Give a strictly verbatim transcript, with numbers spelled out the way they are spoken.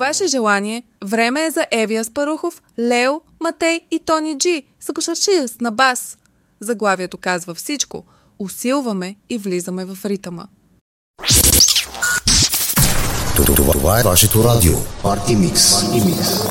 ваше желание, време е за Еви Аспарухов, Лео, Матей и Тони Джи. Съглашаш на бас. Заглавието казва всичко. Усилваме и влизаме в ритъма. Това е вашето радио. Парти Микс.